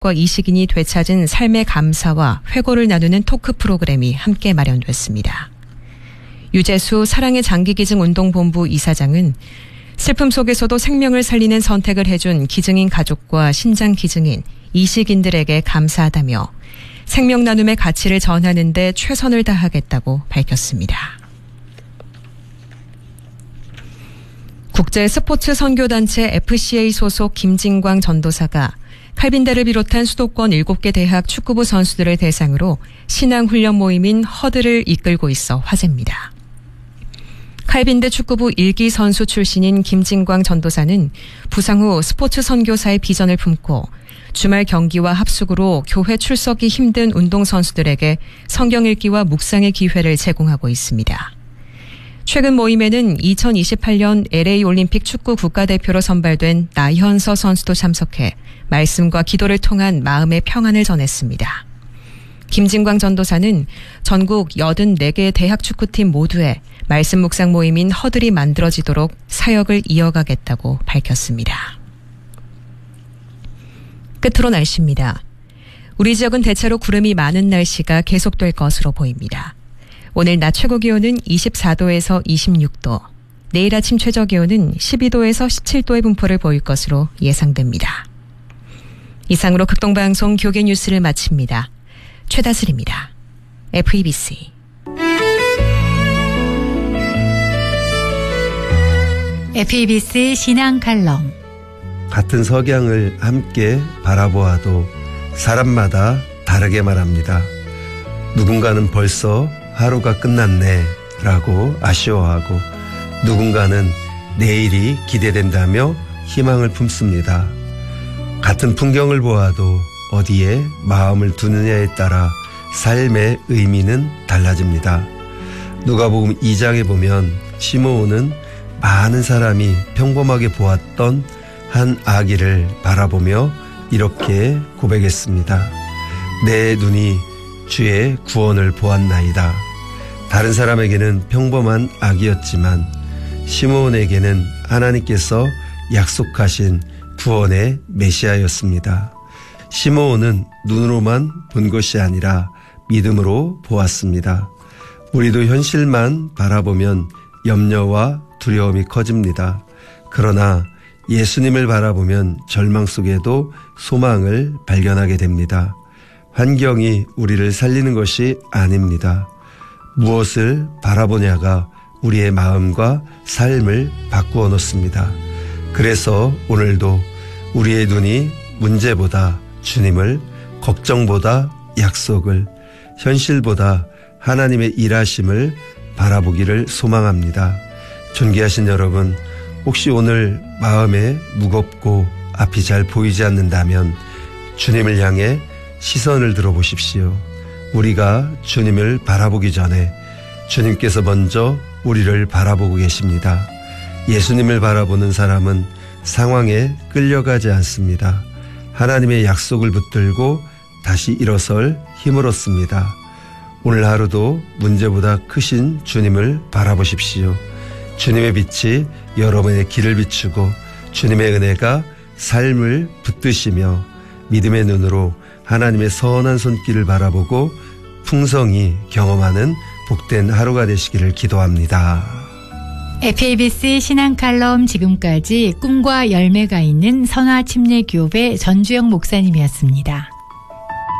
가족과 이식인이 되찾은 삶의 감사와 회고를 나누는 토크 프로그램이 함께 마련됐습니다. 유재수 사랑의 장기기증 운동본부 이사장은 슬픔 속에서도 생명을 살리는 선택을 해준 기증인 가족과 신장 기증인, 이식인들에게 감사하다며 생명 나눔의 가치를 전하는 데 최선을 다하겠다고 밝혔습니다. 국제 스포츠 선교단체 FCA 소속 김진광 전도사가 칼빈대를 비롯한 수도권 7개 대학 축구부 선수들을 대상으로 신앙훈련 모임인 허드를 이끌고 있어 화제입니다. 칼빈대 축구부 1기 선수 출신인 김진광 전도사는 부상 후 스포츠 선교사의 비전을 품고 주말 경기와 합숙으로 교회 출석이 힘든 운동선수들에게 성경 읽기와 묵상의 기회를 제공하고 있습니다. 최근 모임에는 2028년 LA 올림픽 축구 국가대표로 선발된 나현서 선수도 참석해 말씀과 기도를 통한 마음의 평안을 전했습니다. 김진광 전도사는 전국 84개 대학 축구팀 모두에 말씀 묵상 모임인 허들이 만들어지도록 사역을 이어가겠다고 밝혔습니다. 끝으로 날씨입니다. 우리 지역은 대체로 구름이 많은 날씨가 계속될 것으로 보입니다. 오늘 낮 최고 기온은 24도에서 26도, 내일 아침 최저 기온은 12도에서 17도의 분포를 보일 것으로 예상됩니다. 이상으로 극동방송 교계 뉴스를 마칩니다. 최다슬입니다. FEBC. FEBC 신앙 칼럼. 같은 석양을 함께 바라보아도 사람마다 다르게 말합니다. 누군가는 벌써 하루가 끝났네 라고 아쉬워하고 누군가는 내일이 기대된다며 희망을 품습니다. 같은 풍경을 보아도 어디에 마음을 두느냐에 따라 삶의 의미는 달라집니다. 누가복음 2장에 보면 시므온은 많은 사람이 평범하게 보았던 한 아기를 바라보며 이렇게 고백했습니다. 내 눈이 주의 구원을 보았나이다. 다른 사람에게는 평범한 아기였지만 시므온에게는 하나님께서 약속하신 구원의 메시아였습니다. 시므온은 눈으로만 본 것이 아니라 믿음으로 보았습니다. 우리도 현실만 바라보면 염려와 두려움이 커집니다. 그러나 예수님을 바라보면 절망 속에도 소망을 발견하게 됩니다. 환경이 우리를 살리는 것이 아닙니다. 무엇을 바라보냐가 우리의 마음과 삶을 바꾸어 놓습니다. 그래서 오늘도 우리의 눈이 문제보다 주님을, 걱정보다 약속을, 현실보다 하나님의 일하심을 바라보기를 소망합니다. 존귀하신 여러분, 혹시 오늘 마음에 무겁고 앞이 잘 보이지 않는다면 주님을 향해 시선을 들어보십시오. 우리가 주님을 바라보기 전에 주님께서 먼저 우리를 바라보고 계십니다. 예수님을 바라보는 사람은 상황에 끌려가지 않습니다. 하나님의 약속을 붙들고 다시 일어설 힘을 얻습니다. 오늘 하루도 문제보다 크신 주님을 바라보십시오. 주님의 빛이 여러분의 길을 비추고 주님의 은혜가 삶을 붙드시며 믿음의 눈으로 하나님의 선한 손길을 바라보고 풍성히 경험하는 복된 하루가 되시기를 기도합니다. FEBC 신앙 칼럼 지금까지 꿈과 열매가 있는 선화 침례교회 전주영 목사님이었습니다.